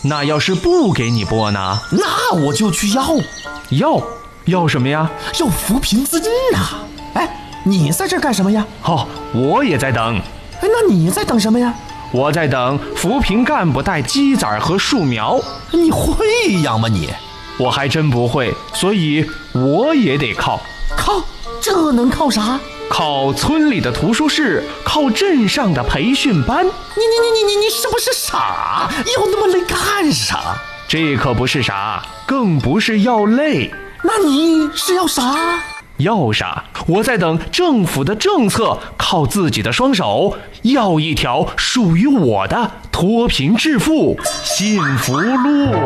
那要是不给你拨呢？ 那我就去要什么呀？ 要扶贫资金啊！哎，你在这干什么呀？ 我也在等。 那你在等什么呀？ 我在等扶贫干部带鸡仔和树苗。 你会养吗你？ 我还真不会，所以我也得靠。 这能靠啥？ 靠村里的图书室，靠镇上的培训班。 你是不是傻？要那么累干啥？ 这可不是傻，更不是要累。 那你是要啥？ 要啥？我在等政府的政策，靠自己的双手，要一条属于我的脱贫致富幸福路。